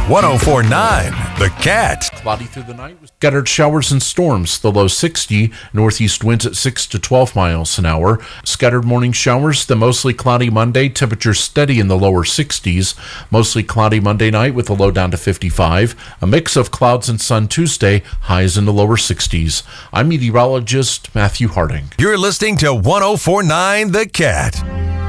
1049 The Cat. Cloudy through the night with scattered showers and storms. The low 60. Northeast winds at 6 to 12 miles an hour. Scattered morning showers. The mostly cloudy Monday. Temperature steady in the lower 60s. Mostly cloudy Monday night with a low down to 55. A mix of clouds and sun Tuesday. Highs in the lower 60s. I'm meteorologist Matthew Harding. You're listening to 1049 The Cat.